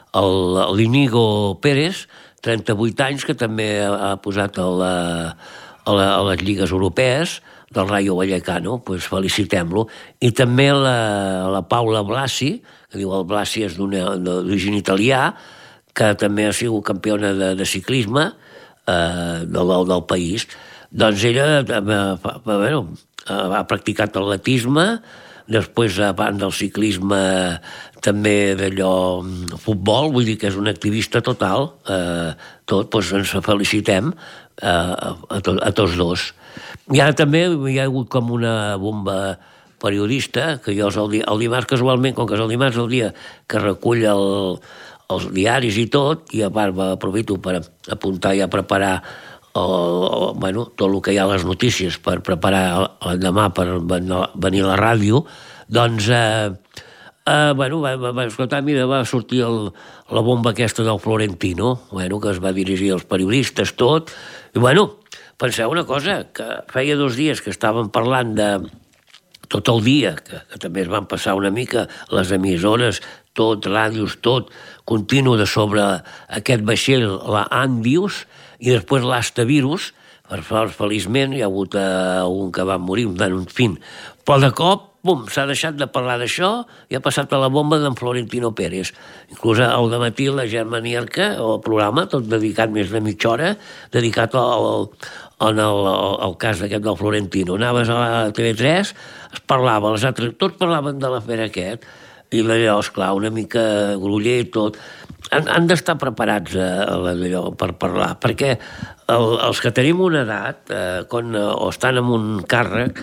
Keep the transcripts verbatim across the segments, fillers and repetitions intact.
l'Íñigo Pérez, trenta-vuit anys, que també ha posat a, la, a, la, a les lligues europees del Rayo Vallecano, doncs felicitem-lo. I també la, la Paula Blasi, que diu el Blasi és d'origen italià, que també ha sigut campiona de, de ciclisme eh, del, del país. Doncs ella eh, bueno, ha practicat atletisme, després, a part del ciclisme, també d'allò, futbol, vull dir que és una activista total, eh, tot, doncs ens felicitem eh, a, to, a tots dos. I ara també hi ha hagut com una bomba periodista, que jo el, el dimarts casualment, com que és el dimarts el dia que recull el, els diaris i tot, i a part aprofito per apuntar i a preparar el, el, bueno, tot el que hi ha a les notícies per preparar l'endemà per venir a la ràdio, doncs eh, eh, bueno, va, va, escoltar, mira, va sortir el, la bomba aquesta del Florentino, bueno, que es va dirigir als periodistes, tot, i bueno, penseu una cosa, que feia dos dies que estàvem parlant de tot el dia, que, que també es van passar una mica les emissores, tot, ràdios, tot, continu de sobre aquest vaixell, la Andius, i després l'Astavirus, per sort, feliçment, hi ha hagut uh, un que va morir, en fin, però de cop, bum, s'ha deixat de parlar d'això i ha passat a la bomba d'en Florentino Pérez. Inclús al dematí la Germanierca, el programa, tot dedicat més de mitja hora, dedicat al, al, al, al cas d'aquest del Florentino. Anaves a la T V tres, es parlava, els altres, tots parlaven de l'afer aquest, i allò, esclar, una mica gruller i tot. Han, han d'estar preparats a, a allò, per parlar, perquè el, els que tenim una edat, eh, quan, o estan en un càrrec,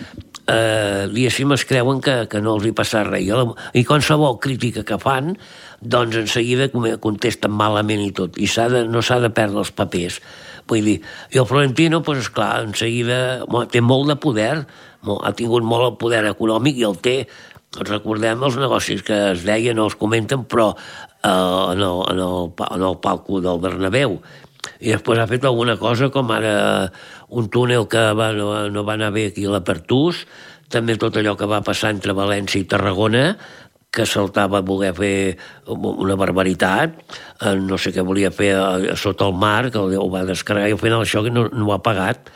eh, diguéssim, es creuen que, que no els hi passa res. I qualsevol crítica que fan, doncs en seguida contesten malament i tot. I s'ha de, no s'ha de perdre els papers. Vull dir, i el Florentino, doncs, esclar, en seguida té molt de poder, ha tingut molt el poder econòmic i el té. Recordem els negocis que es deien o es comenten, però eh, en, el, en, el, en el palco del Bernabéu. I després ha fet alguna cosa, com ara un túnel que va, no, no va anar bé aquí a la Pertús, també tot allò que va passar entre València i Tarragona, que saltava a voler fer una barbaritat, eh, no sé què volia fer a, sota el mar, que ho va descarregar, i al final això no, no ho ha pagat,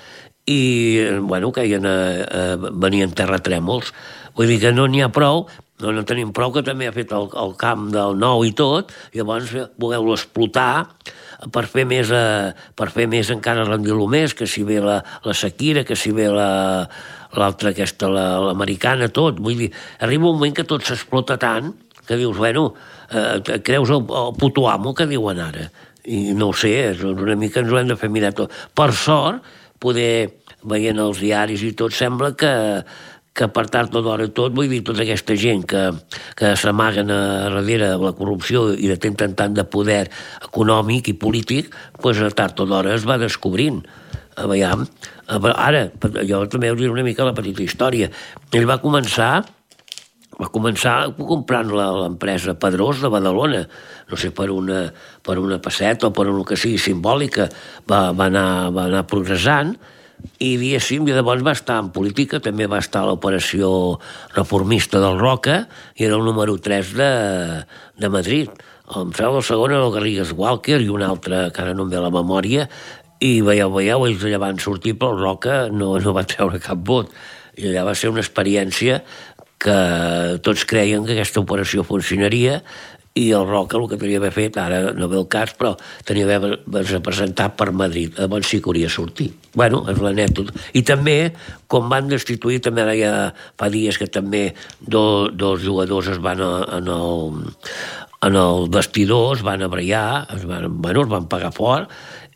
i bueno, que a, a, venien terratrèmols. Vull dir que no n'hi ha prou, no, no tenim prou, que també ha fet el, el camp del Nou i tot, i llavors voleu-lo explotar per fer més, eh, per fer més encara rendir-lo més, que si ve la, la Shakira, que si ve la, l'altra aquesta, la, l'americana, tot. Vull dir, arriba un moment que tot s'explota tant que dius, bueno, eh, creus el, el puto amo que diuen ara. I no ho sé, és una mica ens ho hem de fer mirar tot. Per sort, poder, veient els diaris i tot, sembla que que per tard o d'hora tot, vull dir, tota aquesta gent que, que s'amaguen a darrere de la corrupció i de tenen tant de poder econòmic i polític, doncs a tard o d'hora es va descobrint. Veiem. Ara, jo també us diré una mica la petita història. Ell va començar va començar comprant l'empresa Pedrós de Badalona, no sé, per una, per una passeta o per una que sigui simbòlica, va, va, anar, va anar progressant, i diguéssim, i llavors va estar en política, també va estar a l'operació reformista del Roca, i era el número tres de, de Madrid. Em sembla el segon era el Garrigues Walker i un altre, que ara no em ve a la memòria, i veieu, veieu, ells allà van sortir, però el Roca no, no va treure cap vot. I allà va ser una experiència que tots creien que aquesta operació funcionaria, i el Roca el que tenia d'haver fet, ara no ve el cas, però tenia d'haver presentat per Madrid. Llavors sí que hauria sortit. Bueno, és l'anècdota. I també, com van destituir, també ara ja fa dies que també do, dos jugadors es van a, en, el, en el vestidor, es van abraiar, es van, bueno, es van pagar fort,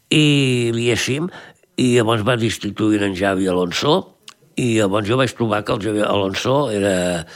i diguéssim, i llavors van destituir en Xavi Alonso, i llavors jo vaig trobar que el Xavi Alonso era,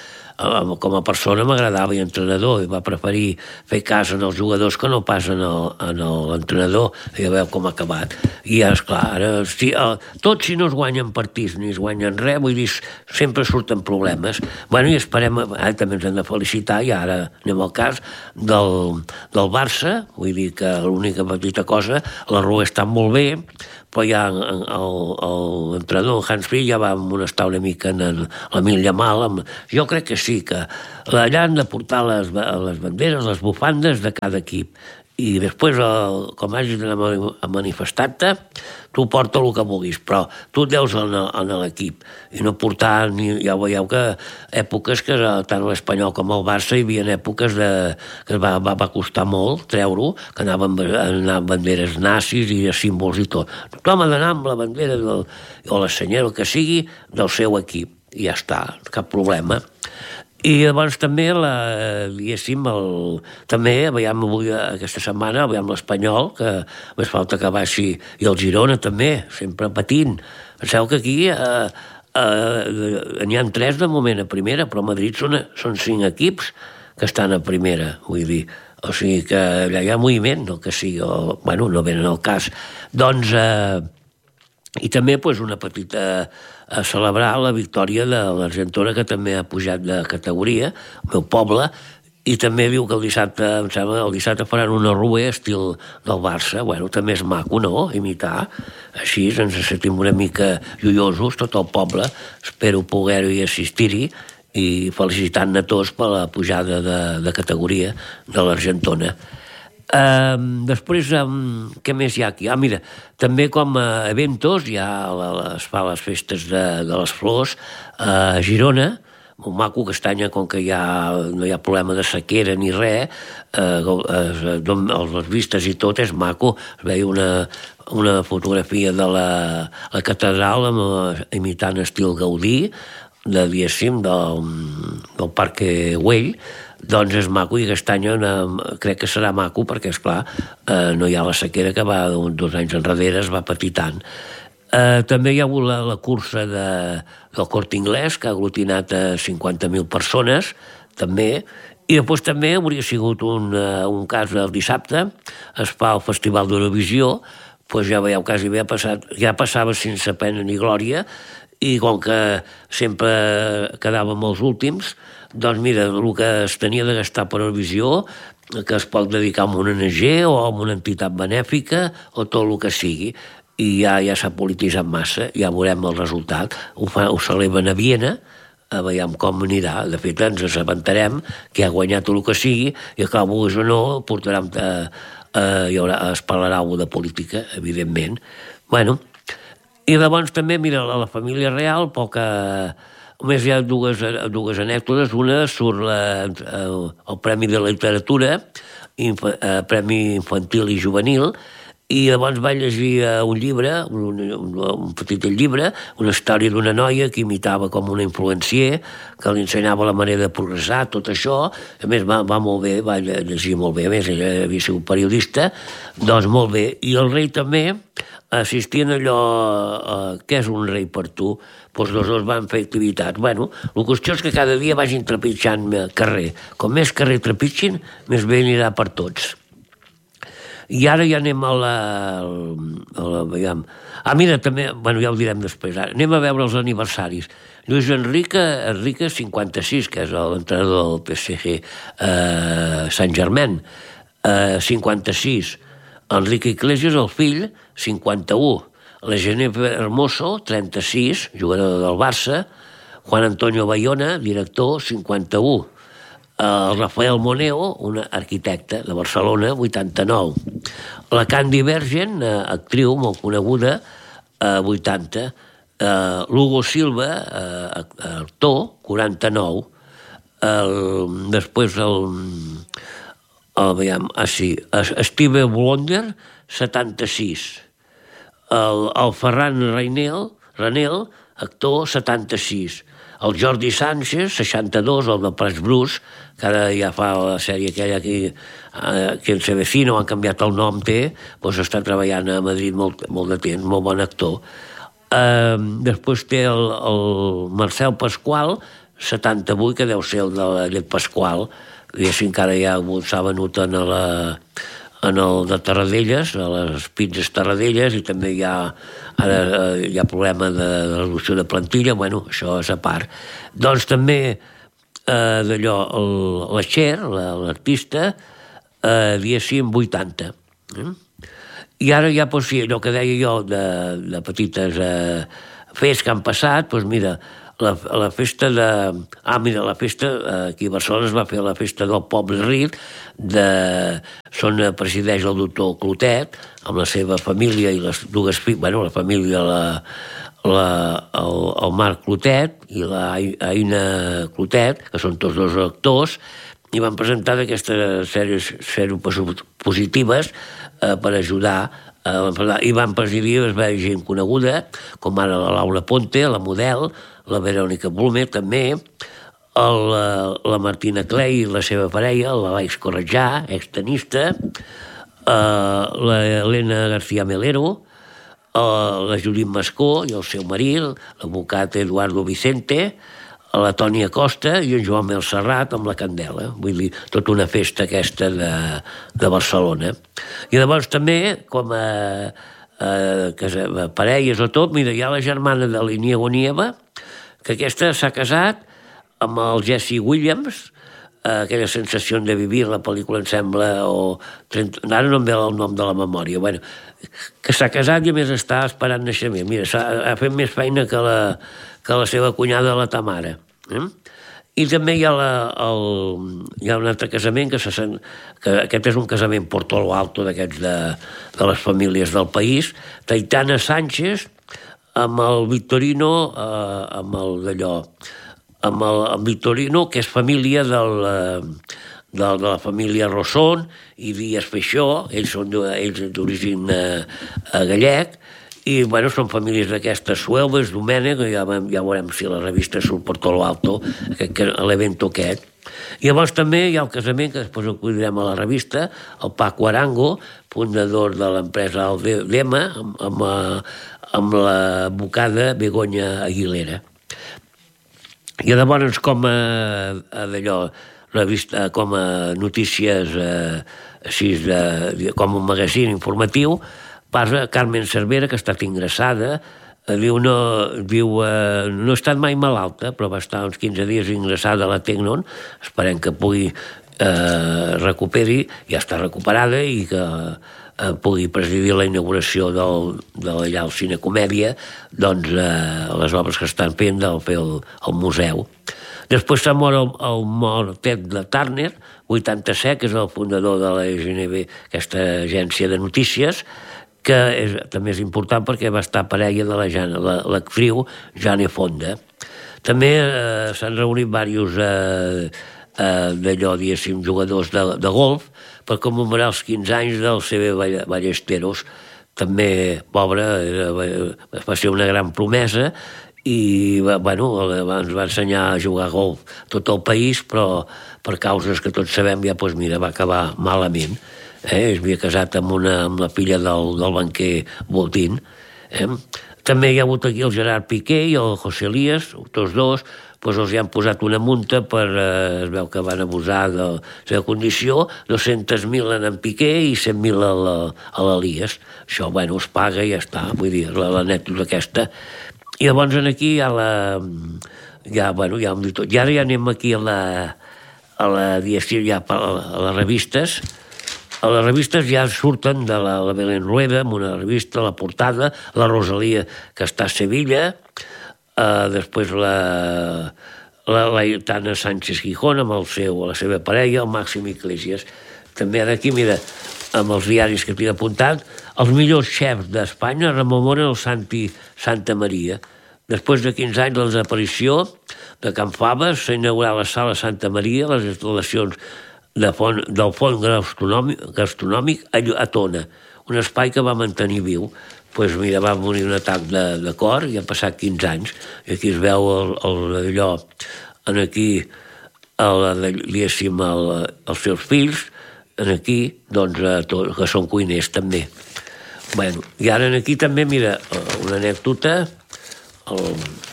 com a persona m'agradava i entrenador, i va preferir fer cas en els jugadors que no pas en l'entrenador, i ja veu com ha acabat. I ja, esclar, ara, si, tot si no es guanyen partits ni es guanyen res, vull dir, sempre surten problemes. Bueno, i esperem, eh, també ens hem de felicitar, i ara anem al cas del, del Barça, vull dir que l'única petita cosa, la Rua està molt bé, però ja l'entrenador Hans Flick ja va molestar una mica en l'Emil Yamal. Amb... Jo crec que sí, que allà han de portar les, les banderes, les bufandes de cada equip. I després, com hagis d'anar a manifestar-te, tu porta el que vulguis, però tu et deus en l'equip i no portar, ja veieu que èpoques que tant l'Espanyol com el Barça hi havia èpoques de, que va, va, va costar molt treure-ho, que anaven, anaven banderes nazis i símbols i tot. Tothom ha d'anar amb la bandera del, o la senyera, el que sigui, del seu equip, i ja està, cap problema. I llavors també, la, diguéssim, el, també, veiem avui, aquesta setmana, veiem l'Espanyol, que més falta que baixi, i el Girona també, sempre patint. Penseu que aquí eh, eh, n'hi ha tres de moment a primera, però a Madrid són, són cinc equips que estan a primera, vull dir. O sigui que allà hi ha moviment, no que sigui, o, bueno, no venen al cas. Doncs, eh, i també pues, una petita... a celebrar la victòria de l'Argentona, que també ha pujat de categoria, el meu poble, i també diu que el dissabte, em sembla, el dissabte faran una rua estil del Barça. Bueno, també és maco, no?, imitar. Així ens sentim una mica joiosos, tot el poble. Espero poder-hi assistir-hi i felicitant-ne tots per la pujada de, de categoria de l'Argentona. Uh, després, um, què més hi ha aquí? Ah, mira, també com a eventos hi ha la, es fa les festes de, de les flors a Girona, molt maco, aquest any, com que hi ha, no hi ha problema de sequera ni res, eh, les vistes i tot és maco. Es veia una, una fotografia de la, la catedral amb, imitant estil Gaudí, de, diguéssim, del, del Parque Güell. Doncs és maco, i aquest any crec que serà maco perquè, esclar, eh, no hi ha la sequera que va dos anys enrere, es va patir tant. Eh, també hi ha hagut la, la cursa de, del Corte Inglés, que ha aglutinat a cinquanta mil persones, també, i després també hauria sigut un, un cas el dissabte, es fa el Festival d'Eurovisió, doncs ja veieu, quasi bé ha passat, ja passava sense pena ni glòria, i com que sempre quedàvem els últims, doncs mira, el que es tenia de gastar per Eurovisió, que es pot dedicar a una O N G o a una entitat benèfica o tot el que sigui, i ja, ja s'ha polititzat massa, ja veurem el resultat. Ho, fa, ho celebren a Viena, a veiem com anirà. De fet, ens assabentarem que ha guanyat el que sigui, i a cabo o no, portarem a, a, hi haurà, es parlarà de política, evidentment. Bueno, i llavors també, mira, la, la família real, poca... Només hi ha dues, dues anècdotes. Una surt la, el, el Premi de Literatura, infa, eh, Premi Infantil i Juvenil, i llavors vaig llegir un llibre, un, un, un petit llibre, una història d'una noia que imitava com una influencier, que li ensenyava la manera de progressar, tot això. A més, va, va molt bé, va llegir molt bé. A més, ella havia sigut periodista, doncs molt bé. I el rei també, assistint a allò, eh, què és un rei per tu? Doncs els dos van fer activitat. Bueno, la qüestió és que cada dia vagin trepitjant carrer. Com més carrer trepitgin, més bé anirà per tots. I ara ja anem a la... A la veiem. Ah, mira, també... Bueno, ja ho direm després. Ara. Anem a veure els aniversaris. Lluís Enrique, Enrique cinquanta-sis, que és l'entrenador del P S G eh, Saint-Germain, eh, cinquanta-sis. Enrique Iglesias, el fill, cinquanta-u. La Genevieve Hermoso, trenta-sis, jugador del Barça. Juan Antonio Bayona, director, cinquanta-u. El Rafael Moneo, una arquitecta de Barcelona, vuitanta-nou. La Candy Vergen, actriu molt coneguda, vuitanta. L'Hugo Silva, actor, quaranta-nou. El, després el... el veiem, ah, sí, Steve Wonder, setanta-sis. El, el Ferran Ranel, Ranel, actor, setanta-sis. El Jordi Sánchez, seixanta-dos, el de Prats Bruce, que ara ja fa la sèrie aquella que, eh, que en se vecino, han canviat el nom, té, doncs està treballant a Madrid molt, molt de temps, molt bon actor. Eh, després té el, el Marcel Pasqual, setanta-vuit, que deu ser el de la llet Pasqual, diguéssim que ara ja s'ha venut en la... en el de Tarradellas, a les pizzas Tarradellas, i també hi ha, ara, hi ha problema de, de reducció de plantilla. Bueno, això és a part. Doncs també eh, d'allò, el, la Cher, l'artista, eh, diguéssim, vuitanta. Eh? I ara ja, doncs, sí, allò que deia jo de, de petites eh, fes que han passat, doncs mira, la, la festa de... Ah, mira, la festa, eh, aquí a Barcelona es va fer la festa del poble ric, de... on presideix el doctor Clotet, amb la seva família i les dues filles, bueno, la família, la, la, el, el Marc Clotet i la Aina Clotet, que són tots dos actors, i van presentar aquestes sèries seropositives eh, per ajudar eh, i van presidir, es veia gent coneguda, com ara la Laura Ponte, la model, la Verònica Blume, també, el, la Martina Clay i la seva parella, l'Aleix Corretjà, extenista, eh, la Elena García Melero, eh, la Judit Mascó i el seu marit, l'advocat Eduardo Vicente, la Tònia Costa i en Joan Mel Serrat amb la Candela. Vull dir, tota una festa aquesta de, de Barcelona. I llavors també, com a, a, a parelles o tot, mira, hi ha la germana de l'Iniego Nieva, que aquesta s'ha casat amb el Jesse Williams, eh, aquella sensació de vivir, la pel·lícula em sembla, o trenta, ara no em ve el nom de la memòria, bueno, que s'ha casat i a més està esperant naixement. Mira, ha fet més feina que la, que la seva cunyada, la Tamara. Eh? I també hi ha, la, el, hi ha un altre casament que, se sent, que aquest és un casament Porto lo Alto d'aquests de, de les famílies del país, Taitana Sánchez amb el Victorino, eh, amb el d'allò, amb el amb Victorino, que és família del, de, de la família Rosson i Díaz Feixó, ells són d'origen eh, gallec, i, bueno, són famílies d'aquestes suelves, Domènec, ja, ja veurem si la revista surt per tot l'alto, l'evento aquest. I llavors també hi ha el casament, que després ho direm a la revista, el Paco Arango, fundador de l'empresa Aldema, amb, amb, amb la bocada Begoña Aguilera. I llavors, com a, a d'allò, revista, com a notícies, eh, així, de, com un magazín informatiu, parla Carmen Cervera, que ha estat ingressada, diu, no, diu, eh, no ha estat mai malalta, però va estar uns quinze dies ingressada a la Tecnon, esperem que pugui eh, recuperi, ja està recuperada i que eh, pugui presidir la inauguració del, de allà al Cine Comèdia, doncs eh, les obres que estan fent del fer el, el museu. Després s'ha mort el, el mort Ted de Turner, vuitanta-set, que és el fundador de la G N B, aquesta agència de notícies, que és, també és important perquè va estar parella de la Jana, l'actriu Jane Fonda. També eh, s'han reunit diversos eh, eh, d'allò, diguéssim, jugadors de, de golf per commemorar els quinze anys del C B Ballesteros. També, pobre, eh, va ser una gran promesa i, bueno, ens va ensenyar a jugar a golf tot el país, però per causes que tots sabem ja, doncs mira, va acabar malament. Eh, es havia casat amb, una, amb la filla del, del banquer Botín. Eh? També hi ha hagut aquí el Gerard Piqué i el José Elías, tots dos, doncs els hi han posat una multa per, eh, es veu que van abusar de la seva condició, dos-cents mil en en Piqué i cent mil a l'Elías. Això, bueno, es paga i ja està, vull dir, l'anècdota aquesta. I llavors aquí hi ha la... Ja, bueno, ja hem dit tot. I ara ja anem aquí a la... a la, ja, a les revistes. A les revistes ja surten de la, la Belén Rueda, amb una revista, la portada, la Rosalia, que està a Sevilla, eh, després la, la, la Aitana Sánchez Gijón, amb el seu, la seva parella, el Màxim Iglesias. També aquí, mira, amb els diaris que tinc apuntat, els millors xefs d'Espanya rememoren el Santi Santa Maria. Després de quinze anys de la desaparició de Can Faves, s'ha inaugurat la Sala Santa Maria, les instal·lacions de font, del font gastronòmic, gastronòmic a Tona, un espai que va mantenir viu. Pues mira, va morir un atac de, de cor i han passat quinze anys. I aquí es veu el, el, allò, en aquí, el, diguéssim, el, els seus fills, en aquí, doncs, tot, que són cuiners també. Bueno, i ara aquí també, mira, una anècdota, el,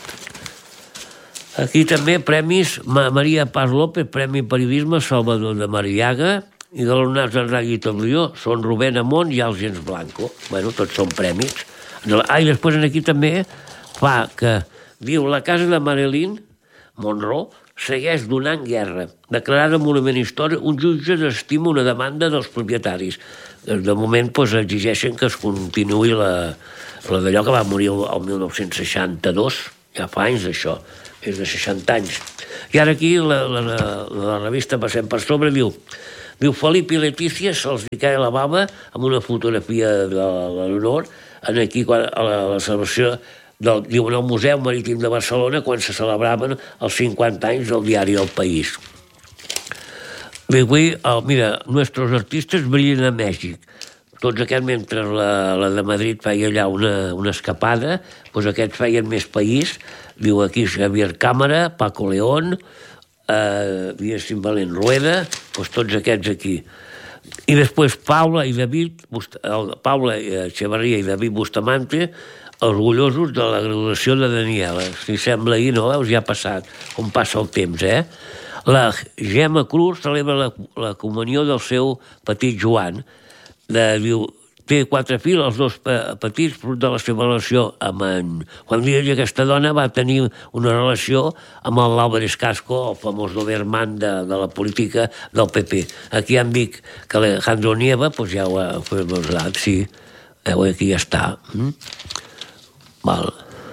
aquí també premis Maria Paz López, Premi Periodisme Salvador de Mariaga, i de l'Onats en Ràdio i Televisió són Rubén Amont i Algens Blanco. Bueno, tots són premis. Ah, i després aquí també fa que, diu, la casa de Marilyn, Monroe, segueix donant guerra. Declarada monument històric, un jutge desestima una demanda dels propietaris. De moment doncs, exigeixen que es continuï la, la d'allò que va morir el, el mil nou-cents seixanta-dos, ja fa anys d'això, més de seixanta anys. I ara aquí la, la, la, la revista Passem per sobre diu diu Felip i Letícia se'ls cae la bava amb una fotografia de l'Eleonor en aquí quan, a la, la celebració del, diu, en el Museu Marítim de Barcelona quan se celebraven els cinquanta anys del diari El País. Avui, el, mira, nuestros artistes brillen a Mèxic. Tots aquests, mentre la, la de Madrid feia allà una, una escapada, doncs aquests feien més país. Diu aquí Javier Cámara, Paco León, eh, diguéssim Valent Rueda, doncs tots aquests aquí. I després Paula i David, Paula Echevarria i David Bustamante, orgullosos de la graduació de Daniela. Si sembla ahir, no? Veus, ja ha passat, com passa el temps, eh? La Gemma Cruz celebra la, la comunió del seu petit Joan. De, diu, té quatre fills, els dos petits, fruit de la seva relació amb en Juan Díaz, i aquesta dona va tenir una relació amb el Álvarez Casco, el famós Doberman de, de la política del P P. Aquí em dic que Alejandro Nieva, doncs ja ho ha fet, sí, eh, aquí ja està. Mm? Val.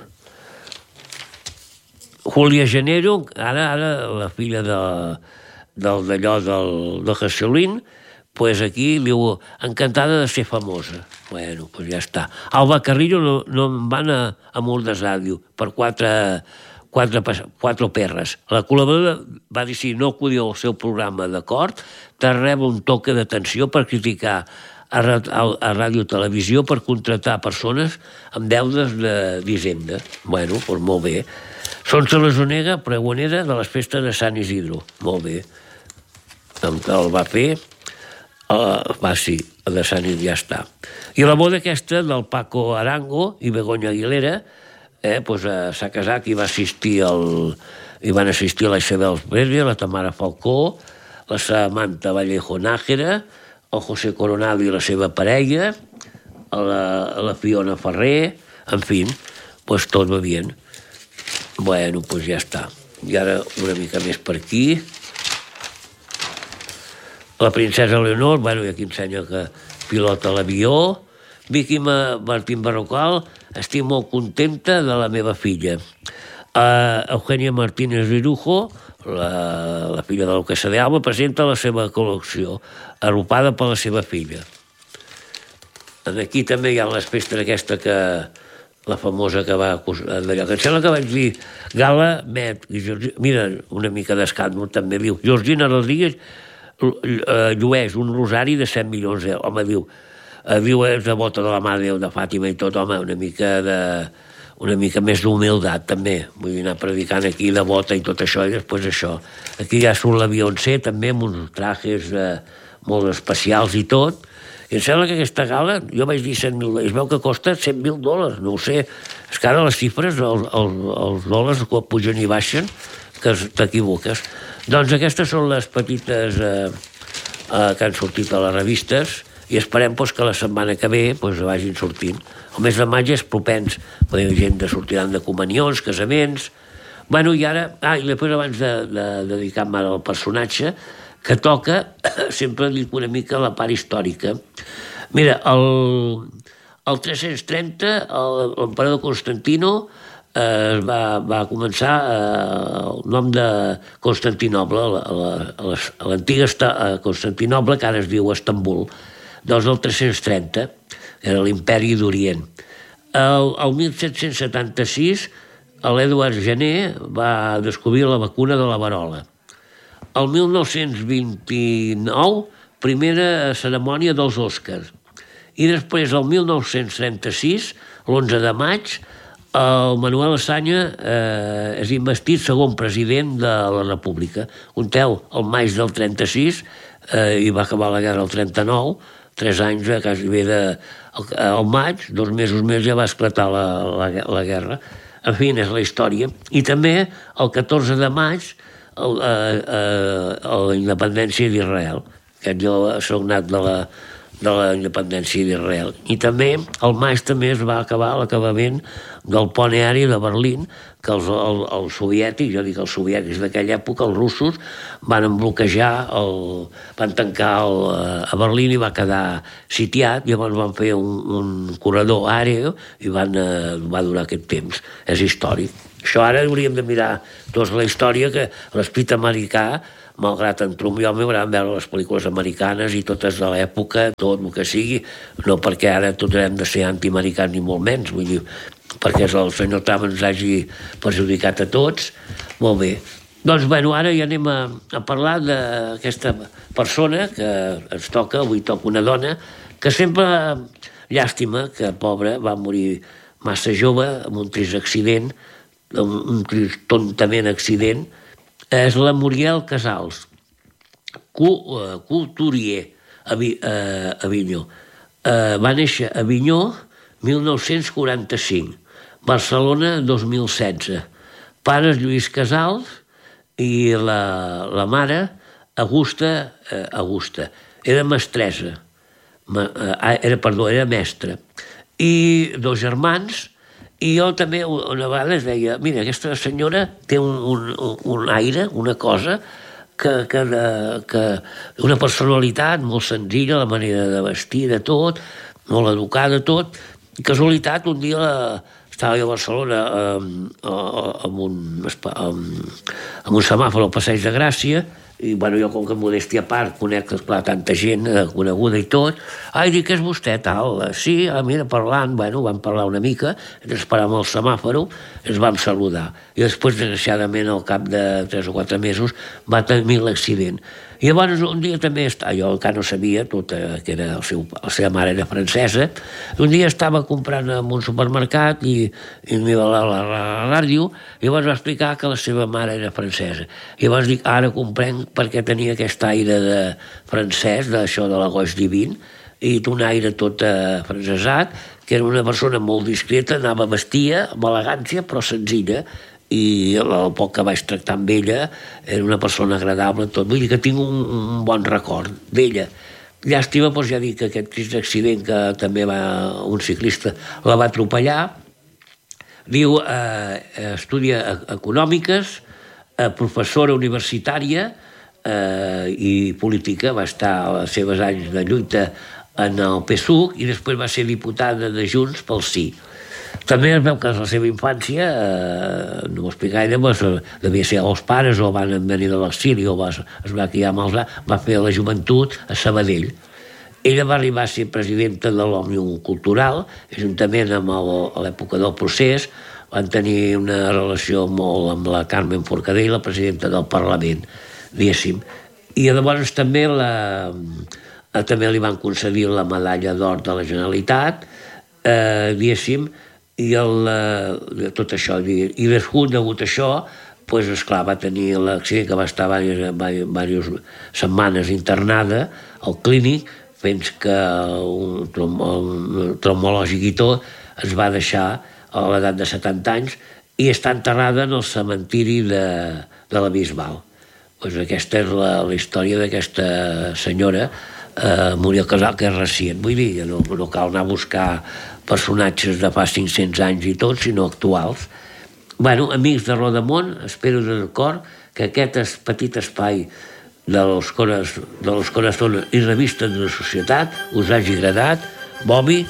Julia Genero, ara, ara la filla de, del, d'allò del, de Jesulín, pues aquí diu, encantada de ser famosa. Bueno, pues ja està. Alba Carrillo no, no em van a, a Mordesà, diu, per quatre, quatre, quatre perres. La col·laboradora va decidir no acudir al seu programa d'acord, te rep un toque d'atenció per criticar a, a, a ràdio i televisió per contractar persones amb deudes d'Hisenda. Bueno, doncs molt bé. Sonsa Lesonega, pregonera de les festes de Sant Isidro. Molt bé. El va fer, uh, va sí, de Sant Isidro, ja està. I la boda aquesta del Paco Arango i Begoña Aguilera, eh, doncs, uh, s'ha casat i va assistir al... i van assistir a la Isabel Presley, la Tamara Falcó, la Samantha Vallejo Nájera, el José Coronado i la seva parella, la, la Fiona Ferrer, en fi, doncs tot va bé. Bueno, doncs ja està. I ara una mica més per aquí. La princesa Leonor, bueno, i aquí ensenya que pilota l'avió. Vicky Martín Barrocal, estic molt contenta de la meva filla. Uh, Eugenia Martínez Rirujo, la, la filla de la duquessa d'Alba, presenta la seva col·lecció, arropada per la seva filla. Aquí també hi ha l'espestra aquesta que... la famosa que va d'allò, que em sembla que vaig dir Gala Met, mira, una mica d'escàndol també, diu, Georgina Rodríguez llueix un rosari de cent milions d'euros, home, diu, diu, és devota de la Mare de Déu de Fàtima i tot, home, una mica de una mica més d'humilitat també, vull dir, anar predicant aquí devota i tot això, i després això. Aquí ja surt l'avió en C, també, amb uns trajes eh, molt especials i tot. I em sembla que aquesta gala, jo vaig dir cent mil, es veu que costa cent mil dòlars, no ho sé. És que ara les xifres, els, els, els dòlars pugen i baixen, que t'equivoques. Doncs aquestes són les petites eh, eh, que han sortit a les revistes i esperem doncs, que la setmana que ve doncs, vagin sortint. El mes de maig és propens, perquè hi ha gent que sortiran de comunions, casaments... Bueno, i ara, ah, i després abans de, de, de dedicar-me al personatge, que toca, sempre dic una mica la part històrica. Mira, el, el tres-cents trenta l'emperador Constantino eh, va, va començar eh, el nom de Constantinoble, a l'antiga Constantinoble, que ara es diu Estambul, doncs el tres-cents trenta, era l'imperi d'Orient. El, el mil set-cents setanta-sis l'Edward Jenner va descobrir la vacuna de la verola. El mil nou-cents vint-i-nou, primera cerimònia dels Oscars. I després, el mil nou-cents trenta-sis, l'onze de maig, el Manuel Azaña eh, és investit segon president de la República. Conteu, el maig del trenta-sis, eh, i va acabar la guerra el trenta-nou, tres anys, eh, quasi bé de... Al maig, dos mesos més, ja va esclatar la, la, la guerra. En fi, és la història. I també, el catorze de maig, El, eh, eh, la independència d'Israel. Aquest jo soc nat de la, de la independència d'Israel. I també, al maig també es va acabar l'acabament del pont aeri de Berlín, que els, els, els soviètics, jo dic els soviètics d'aquella època, els russos, van bloquejar, el, van tancar el, a Berlín i va quedar sitiat, llavors van fer un, un corredor aeri i van, eh, va durar aquest temps. És històric. Això ara hauríem de mirar tota la història, que l'esperit americà, malgrat en Trump i jo m'agraden veure les pel·lícules americanes i totes de l'època, tot el que sigui, no perquè ara tots hem de ser antiamericans ni molt menys, vull dir, perquè el senyor Trump ens hagi perjudicat a tots. Molt bé. Doncs, bueno, ara ja anem a, a parlar d'aquesta persona que ens toca, avui toca una dona, que sempre, llàstima, que pobra, va morir massa jove, amb un trist accident, un, un trist tontament accident, és la Muriel Casals, couturier a Avinyó. Va néixer a Avinyó mil nou-cents quaranta-cinc, Barcelona dos mil setze. Pares Lluís Casals i la, la mare Augusta, eh, Augusta. Era mestressa, Ma, eh, era, perdó, era mestra. I dos germans. I jo també una vegada es deia, mira, aquesta senyora té un, un, un aire, una cosa, que, que, que una personalitat molt senzilla, la manera de vestir, de tot, molt educada, tot. I casualitat, un dia la, estava jo a Barcelona eh, amb, un, amb, amb un semàfor al Passeig de Gràcia, i bueno, jo com que modèstia a part conec, esclar, tanta gent eh, coneguda i tot. Ai, dic, és vostè, tal? Sí, ah, mira, parlant, bueno, vam parlar una mica, ens paràvem al semàforo, ens vam saludar. I després, desgraciadament, al cap de tres o quatre mesos, va tenir l'accident. I llavors un dia també, jo encara no sabia, tot, eh, que era el seu, la seva mare era francesa, un dia estava comprant en un supermercat i, i m'hi va a la, la, la ràdio, i llavors va explicar que la seva mare era francesa. I llavors dic, ara comprenc perquè tenia aquest aire de francès, d'això de la goix divin, i un aire tot eh, francesat, que era una persona molt discreta, anava vestia amb elegància, però senzilla, i el poc que vaig tractar amb ella era una persona agradable, tot. Vull dir que tinc un, un bon record d'ella. Llàstima, doncs ja dic que aquest trist accident que també va, un ciclista la va atropellar. Diu, eh, estudia econòmiques, eh, professora universitària eh, i política, va estar als seus anys de lluita en el P S U C i després va ser diputada de Junts pel Sí. També es veu que la seva infància, eh, no ho explico gaire, doncs, devia ser els pares o van venir de l'exili o va, es va criar amb els... va fer la joventut a Sabadell. Ella va arribar a ser presidenta de l'Òmnium Cultural, juntament amb el, a l'època del procés, van tenir una relació molt amb la Carmen Forcadell, la presidenta del Parlament, diguéssim. I llavors també, la, també li van concedir la medalla d'or de la Generalitat, eh, diguéssim, i el, tot això, i desgut degut a això, doncs, esclar, va tenir l'accident que va estar diverses setmanes internada al clínic, fins que un trombològic i tot es va deixar a l'edat de setanta anys i està enterrada en el cementiri de, de la Bisbal. Doncs aquesta és la, la història d'aquesta senyora, eh, Muriel Casals, que és recient. Vull dir, no, no cal anar a buscar personatges de fa cinc-cents anys i tot, sinó actuals. Bueno, amics de Rodamont, espero de cor que aquest petit espai de los corazones i revistes de la societat us hagi agradat. Bobby,